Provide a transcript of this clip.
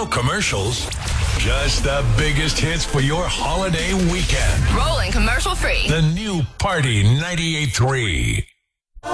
No commercials. Just the biggest hits for your holiday weekend. Rolling commercial free. The new Party 98.3.